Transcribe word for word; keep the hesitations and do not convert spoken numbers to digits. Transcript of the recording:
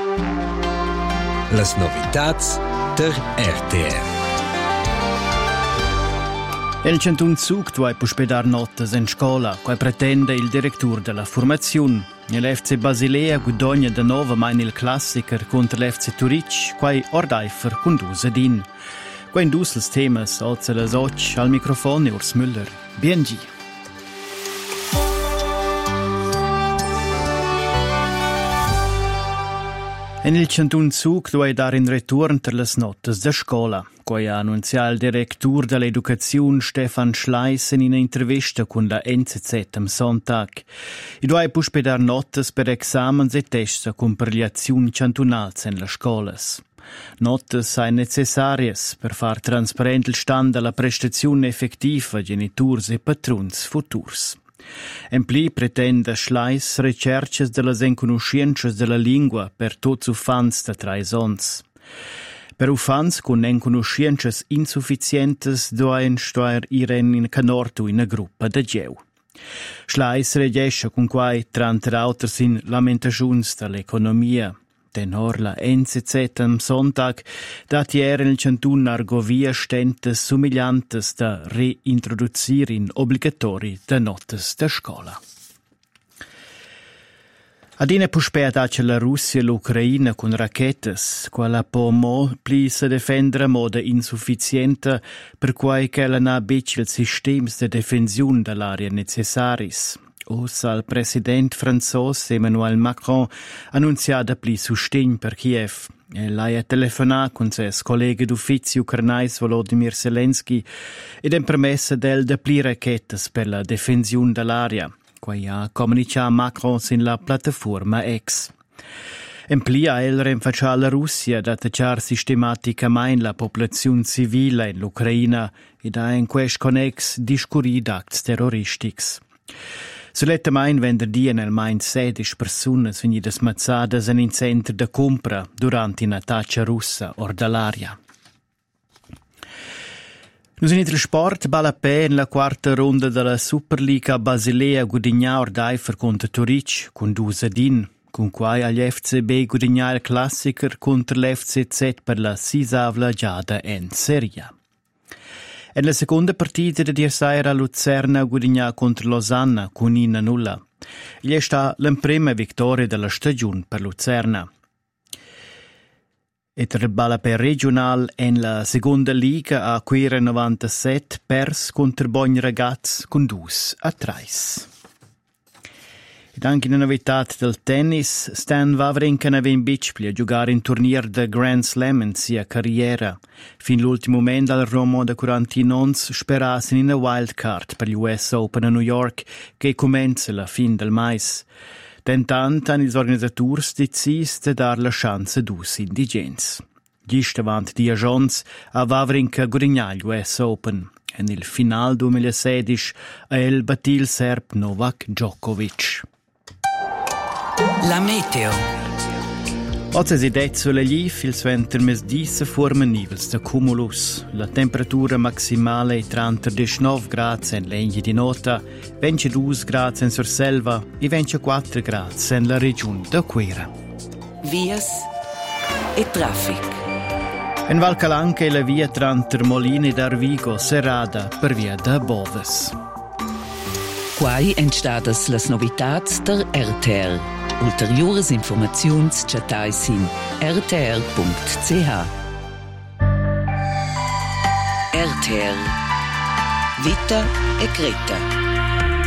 Las novitats der R T R. El Cantun Zug duai puspedar notas in scola, quai pretende il direttur della formazione. L'F C Basilea guadagna da nova main il classiker contro l'F C Turic, quai Ordeifer conduce din. Quai indus els temas, alza las och al microfono Urs Müller. B G. En il Cantun Zug duai dar in return ter las notas da scola, quai ha annunziato il direttur dell'educazione Stefan Schleiss in una intervista con la N Z Z am Sonntag. I duai puspedar notas per examens e testa con per le azioni cantunals en las scolas. Notas sai necessarias per far transparent il stand della prestazione effettiva genitors e patruns futurs. En pli pretende Schleiss recerches de las enconosciences de la lingua per tots ufans da trais ons. Per ufans con enconosciences insufficientes doen stoer iren in canortu in a gruppa da geu. Schleiss regesce con quai tranter auters in lamentagiuns da l'economia. Tenor la N Z Z am Sonntag dat ier il Cantun Argovia stentes somigliantes da reintroduzir in obligatori da notas da scola. Adina puspea dace la Russia l'Ucraina con rachetes, quala po mo pli se defendere moda insufficiente per quai che la na bec il systems de defensiun dall'area necessaris. Os al president franzos Emmanuel Macron annunziada pli sustegn per Kiev. E lei ha telefonat con ses collega d'uffizio ucranais Volodymyr Zelensky ed en permessa del de pli rachetes per la defensiun dall'area, quai ha comunicato Macron sin la piattaforma X. En pli ha el rinfaccià la Russia da attacciar sistematicamente la popolazione civile in l'Ucraina ed ha in quest connex discurri d'acts terroristics. Sulettamain venerdì nel main sedici persunas venidas mazzadas in un centro de compra durante una taccia russa or dall'aria. Nus in il sport balapè in la quarta ronda della Superliga Basilea gudigna Ordeifer contro Turic con due din, con quai agli F C B gudigna il classiker contro l'F C Z per la sisavla giada in Serie. En la seconda partita de Diersaira Luzerna gudigna contro Losanna con una nulla. Gli è sta la prima vittoria della stagione per Luzerna. E tra il balapè regional en la seconda liga a Quera novantasette pers contro Bogn Ragaz con due a tre. Ed anche in novità del tennis, Stan Wawrinka aveva in bici a giocare in turnier de Grand Slam in sia carriera. Fin l'ultimo momento al Romo da quarantanove sperasse in una wildcard per gli U S Open a New York che comincia la fin del mais. Tentant hanno gli organizzatori deciso di dare la chance a due indigenti. Giusto avanti di Jones a Wawrinka guadagnò gli U S Open. E nel final duemilasedici a el battì il serb Novak Djokovic. La meteo. Oggi si det sulle gli il sventer mes disse forma nivels da cumulus. La temperatura maximale è trentanove gradi in legni di nota, ventidue gradi in Surselva e ventiquattro gradi in la regione da Quera. Vias e traffic. In Val Calanca è la via tra Termolini ed Arvigo serrada per via da Boves. Quai entstadas las novitats der R T R. Ulteriores informaziuns chatais in r t r punct c h. R T R. Vita e Creta.